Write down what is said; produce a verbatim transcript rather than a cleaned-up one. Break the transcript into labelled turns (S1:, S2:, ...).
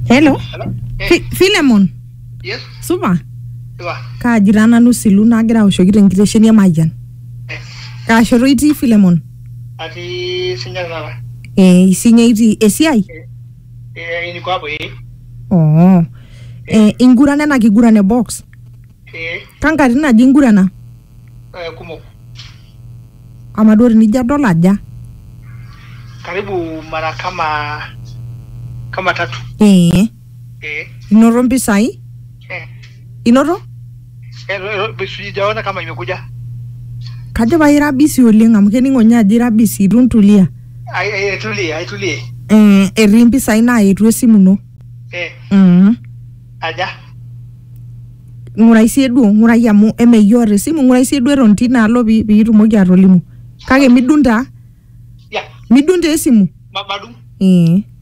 S1: Hello.
S2: Hello. Hey.
S1: Philemon.
S2: Yes.
S1: Supa.
S2: Supa.
S1: Kaajira nanu silu nagira aoshoki tenkitesheni emayian.
S2: Eh.
S1: Kaashoto itii Philemon.
S2: Ati sinya nara.
S1: Eh, isinya itii esiai?
S2: Eh. Eh, niko hapo eh.
S1: Oh. Eh, ingurana ena kiguran e box.
S2: Eh.
S1: Kankatitin aja ingurana?
S2: Eh, kumok.
S1: Amadori nijo adol aja?
S2: Karibu mara kama kama tatu.
S1: Eh.
S2: Eh.
S1: Inoto mpisai?
S2: Eh.
S1: Inoto?
S2: Eh, sijaona kama imekuja.
S1: Kajo ba ira busy oleng amu keningo nya ajo ira busy itu ntulia.
S2: Ai ai tulie, ai tulie.
S1: Eh, etii mpisai naetuo esimu ino.
S2: Eh.
S1: Mhm.
S2: Aja.
S1: Ngurai sie duo, ngurai amu emeyiore esimu, ngurai sie duo eton tinaalo piitumoki atolimu. Kake midunta?
S2: Ya.
S1: Midunta esimu?
S2: Mabadu.
S1: Eh.